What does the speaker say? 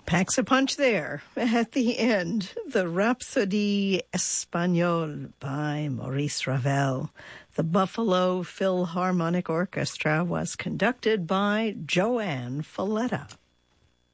Packs a punch there at the end. The Rhapsodie Espagnole by Maurice Ravel. The Buffalo Philharmonic Orchestra was conducted by Joanne Falletta.